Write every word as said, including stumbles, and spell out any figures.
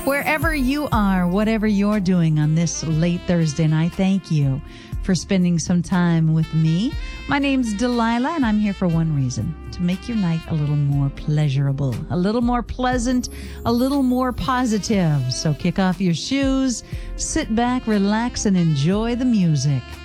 Wherever you are, whatever you're doing on this late Thursday night, thank you for spending some time with me. My name's Delilah, and I'm here for one reason, to make your night a little more pleasurable, a little more pleasant, a little more positive. So kick off your shoes, sit back, relax, and enjoy the music.